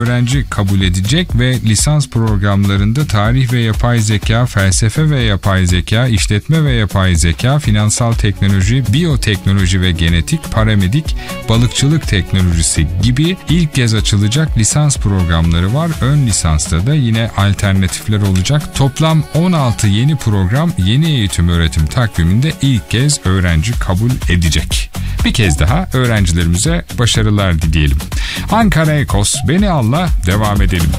öğrenci kabul edecek ve lisans programlarında tarih ve yapay zeka, felsefe ve yapay zeka, işletme ve yapay zeka, finansal teknoloji, biyoteknoloji ve genetik, paramedik, balıkçılık teknolojisi gibi ilk kez açılacak lisans programları var. Ön lisansta da yine alternatifler olacak. Toplam 16 yeni program yeni eğitim öğretim takviminde ilk kez öğrenci kabul edecek. Bir kez daha öğrencilerimize başarılar dileyelim. Ankara Ekos, beni Allah, devam edelim.